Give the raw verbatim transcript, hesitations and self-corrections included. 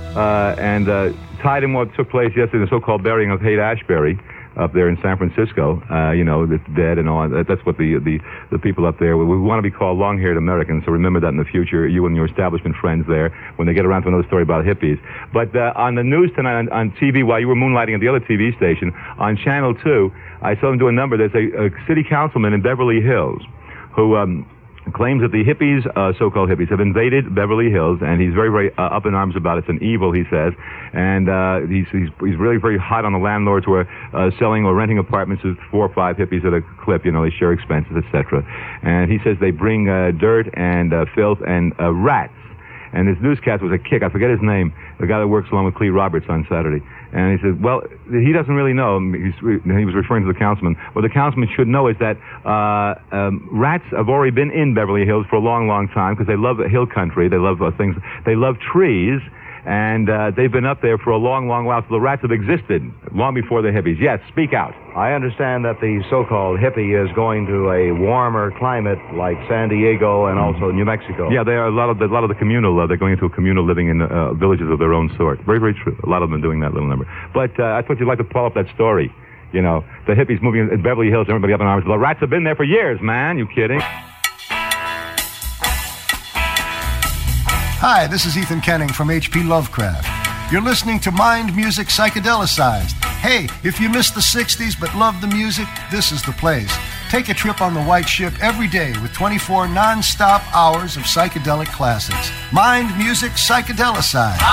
uh, and uh, tied in what took place yesterday, the so-called burying of Haight-Ashbury up there in San Francisco. Uh, you know, it's dead and all. That's what the the, the people up there, we, we want to be called long-haired Americans, so remember that in the future, you and your establishment friends there, when they get around to another story about hippies. But uh, on the news tonight, on, on T V, while you were moonlighting at the other T V station, on Channel two, I saw them do a number. There's a, a city councilman in Beverly Hills who... Um, claims that the hippies, uh, so-called hippies, have invaded Beverly Hills, and he's very, very uh, up in arms about it. It's an evil, he says, and uh, he's, he's he's really very hot on the landlords who are uh, selling or renting apartments to four or five hippies at a clip. You know, they share expenses, et cetera. And he says they bring uh, dirt and uh, filth and uh, rats. And his newscast was a kick. I forget his name, the guy that works along with Clee Roberts on Saturday. And he said, well, he doesn't really know. He's, he was referring to the councilman. What the councilman should know is that uh, um, rats have already been in Beverly Hills for a long, long time because they love hill country. They love uh, things. They love trees. And uh, they've been up there for a long, long while. So the rats have existed long before the hippies. Yes, speak out. I understand that the so-called hippie is going to a warmer climate like San Diego and also New Mexico. Yeah, they are a lot of the, a lot of the communal. Uh, they're going into a communal living in uh, villages of their own sort. Very, very true. A lot of them are doing that little number. But uh, I thought you'd like to pull up that story. You know, the hippies moving in Beverly Hills, everybody up in arms. The rats have been there for years, man. You kidding? Hi, this is Ethan Kenning from H P Lovecraft. You're listening to Mind Music Psychedelicized. Hey, if you missed the sixties but love the music, this is the place. Take a trip on the White Ship every day with twenty-four non-stop hours of psychedelic classics. Mind Music Psychedelicized.